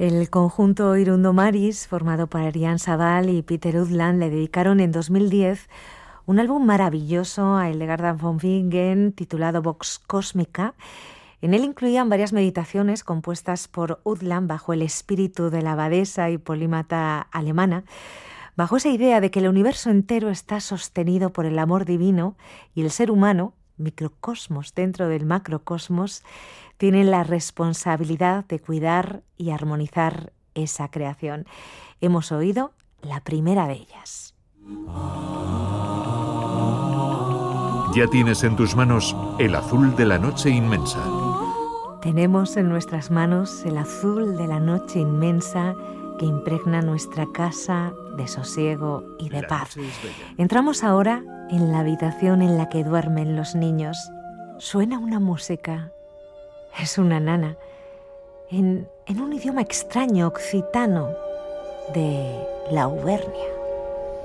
El conjunto Irundo Maris, formado por Ariane Sabal y Peter Udland, le dedicaron en 2010 un álbum maravilloso a Hildegard von Bingen titulado Vox Cósmica. En él incluían varias meditaciones compuestas por Udland bajo el espíritu de la abadesa y polímata alemana, bajo esa idea de que el universo entero está sostenido por el amor divino y el ser humano, microcosmos dentro del macrocosmos, tienen la responsabilidad de cuidar y armonizar esa creación. Hemos oído la primera de ellas. Ya tienes en tus manos el azul de la noche inmensa. Tenemos en nuestras manos el azul de la noche inmensa que impregna nuestra casa de sosiego y de paz. Entramos ahora en la habitación en la que duermen los niños. Suena una música. Es una nana, en un idioma extraño, occitano, de la Auvernia.